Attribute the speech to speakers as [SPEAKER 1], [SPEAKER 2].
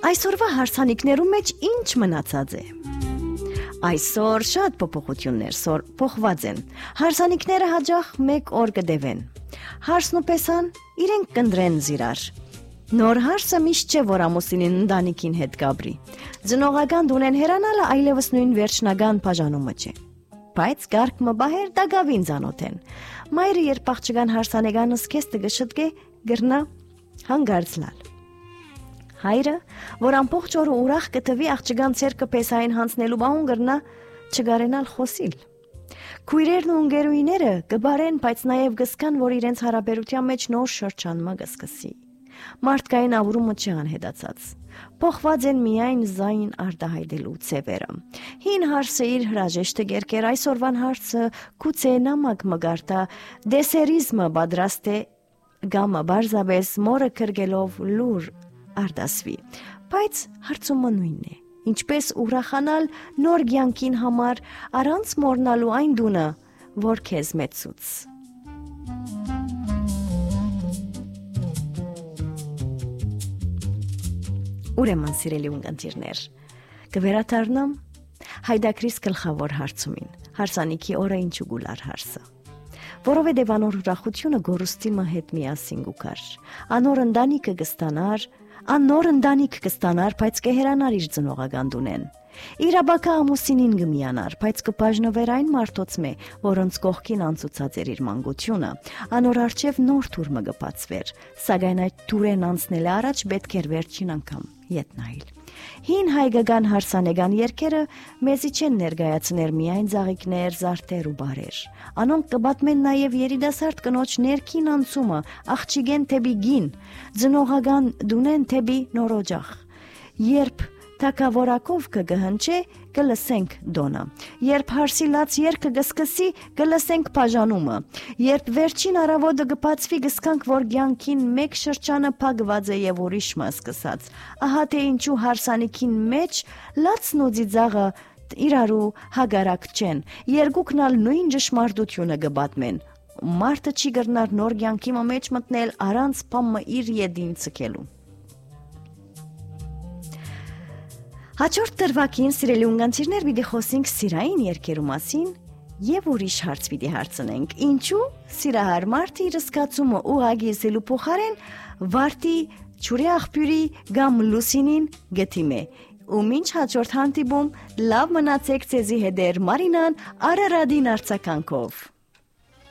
[SPEAKER 1] Այսօրվա հարսանիքներում մեջ ինչ մնացած է։ Այսօր շատ փոփոխություններ փոխված են։ Հարսանիքները հաջող մեկ օր կդևեն։ Հարսն ու պեսան իրենք կնդրեն զիրար։ Նոր հարսը միշտ չէ, որ ամուսինին ընտանիքին հետ գաբրի։ Ծնողական դունեն հերանալը այլևս նույն վերջնական բաժանումը չէ։ Բայց գարկմը բահեր դագավին ծանոթ են։ Մայրը երբ աղջկան հարսանեգանը սկեստը գշտկե գրնա հանգարց լալ։ Հայրը, որ ամբողջ օրը ուրախ կտվի աղջկան ցերկը պեսային հանցնելու բան գրնա չգարենալ խոսիլ։ Քույրերն ու ընկերուհիները կբարեն, բայց նաև գսկան, որ իրենց հարաբերության մեջ նոր շրջանմա կսկսի։ Մարդկային ավրումը չի անհետացած։ Փոխված են միայն զայն արտահայտելու ցևերը։ Հին հարսը իր հրաժեշտը գերկեր, այսօրվան հարսը գուցե նամակ մգարտա դեսերիզմը պատրաստ է գամը բարձավես մորը կրգելով լուր արտասվի, բայց հարցումը նույնն է։ Ինչպես ուրախանալ նոր կյանքին համար առանց մոռնալու այն դունը, որ քեզ մեծուց։ Ուրեմն սիրելի ունկնդիրներ, կվերադառնամ հայդակրիս գլխավոր հարցումին, հարսանիքի օրը ինչու գուլար հարսը։ Որովհետև անոր ուրախությունը գորուստիմը հետ միասին գուկար։ Անոր ընտանիք կստանար, բայց կհերանար իր ծնողական դունեն։ Իրաբակա ամուսինին գմիանար, բայց կբաժնվեր այն մարդոցմե, որոնց կողքին անցուցած էր իր մանկությունը, անոր արջև նոր թուրմը կբացվեր, սակայն այդ թուրեն անցնելը առաջ պետք էր վերջին անգամ ետ նայել։ Հին հայկական հարսանեկան երգերը մեզի չեն ներկայացներ միայն ծաղիկներ, զարդեր ու բարեր։ Անոնք կպատմեն նաև երիտասարդ կնոջ ներքին անցումը, աղջիկեն թեպի գին, ծնողական դունեն թեպի նոր օջախ։ Երբ թակավորակով կգհնչե, կլսենք դոնը։ Երբ հարսի լաց երգը կսկսի, կլսենք բաժանումը։ Երբ վերջին առավոտը կբացվի, կսկանք, որ կյանքին մեկ շրջանը փակված է եւ ուրիշը սկսած։ Ահա թե ինչու հարսանիքին մեջ լացն ու ծիծաղը իրարու հագարակ չեն։ Երկուքն ալ նույն ճշմարտությունը կպատմեն։ Մարդը չի գրնար նոր կյանքի մեջ մտնել առանց փամը իր յետին ցկելու։ Հաջորդ դրվագին սիրելի ունկնդիրներ պիտի խոսենք սիրային երգերու մասին եւ ուրիշ հարց պիտի հարցնենք։ Ինչու սիրահար մարդը իր զգացումը ուղղակի զելու փոխարեն վարտի ճուրի աղբյուրի կամ լուսինին գտիմե։ Ու մինչ հաջորդ հանդիպում լավ մնացեք ձեզի հետ Մարինան Արարատին արձականքով։